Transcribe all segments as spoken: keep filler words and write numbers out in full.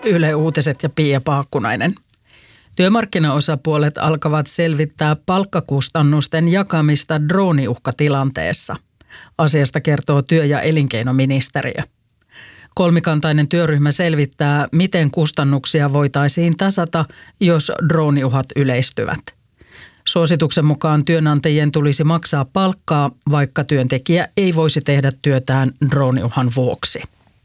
Yle Uutiset ja Pia Paakkunainen. Työmarkkinaosapuolet alkavat selvittää palkkakustannusten jakamista drooniuhkatilanteessa. Asiasta kertoo työ- ja elinkeinoministeriö. Kolmikantainen työryhmä selvittää, miten kustannuksia voitaisiin tasata, jos drooniuhat yleistyvät. Suosituksen mukaan työnantajien tulisi maksaa palkkaa, vaikka työntekijä ei voisi tehdä työtään drooniuhan vuoksi.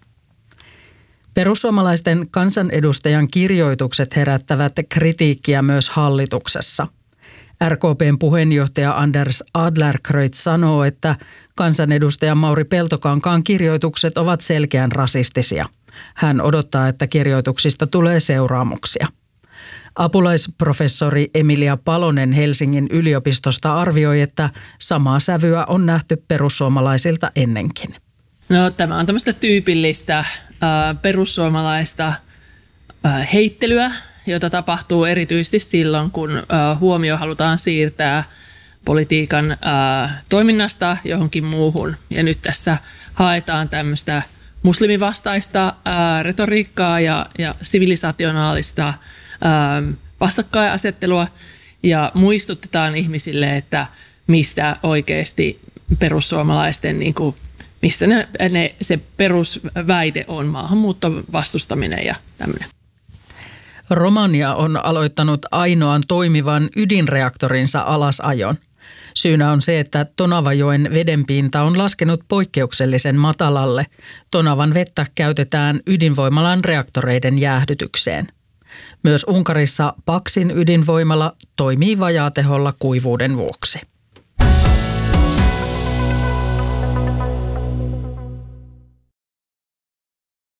Perussuomalaisten kansanedustajan kirjoitukset herättävät kritiikkiä myös hallituksessa. R K P:n puheenjohtaja Anders Adlercreutz sanoo, että kansanedustaja Mauri Peltokankaan kirjoitukset ovat selkeän rasistisia. Hän odottaa, että kirjoituksista tulee seuraamuksia. Apulaisprofessori Emilia Palonen Helsingin yliopistosta arvioi, että samaa sävyä on nähty perussuomalaisilta ennenkin. No, tämä on tämmöistä tyypillistä äh, perussuomalaista äh, heittelyä, jota tapahtuu erityisesti silloin, kun äh, huomio halutaan siirtää politiikan äh, toiminnasta johonkin muuhun. Ja nyt tässä haetaan tämmöistä muslimivastaista äh, retoriikkaa ja, ja sivilisationaalista äh, vastakkainasettelua ja muistutetaan ihmisille, että mistä oikeasti perussuomalaisten niin kuin missä ne, ne, se perusväite on maahanmuuton vastustaminen ja tämmöinen. Romania on aloittanut ainoan toimivan ydinreaktorinsa alasajon. Syynä on se, että Tonavajoen vedenpinta on laskenut poikkeuksellisen matalalle. Tonavan vettä käytetään ydinvoimalan reaktoreiden jäähdytykseen. Myös Unkarissa Paksin ydinvoimala toimii vajaateholla kuivuuden vuoksi.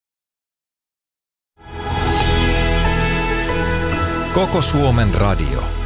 Koko Suomen radio.